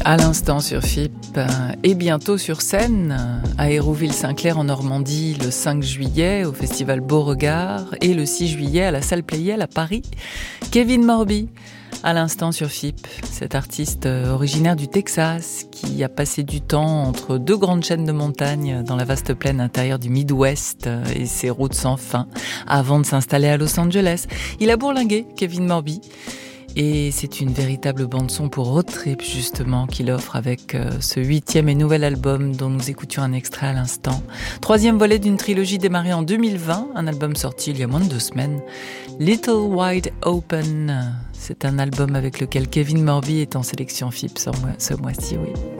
À l'instant sur FIP et bientôt sur scène à Hérouville-Saint-Clair en Normandie le 5 juillet au festival Beauregard et le 6 juillet à la salle Pleyel à Paris. Kevin Morby, à l'instant sur FIP, cet artiste originaire du Texas qui a passé du temps entre deux grandes chaînes de montagnes dans la vaste plaine intérieure du Midwest et ses routes sans fin avant de s'installer à Los Angeles. Il a bourlingué, Kevin Morby. Et c'est une véritable bande-son pour road trip justement qu'il offre avec ce 8e et nouvel album dont nous écoutions un extrait à l'instant. 3e volet d'une trilogie démarrée en 2020, un album sorti il y a moins de 2 semaines. Little Wide Open, c'est un album avec lequel Kevin Morby est en sélection FIP ce mois-ci, oui.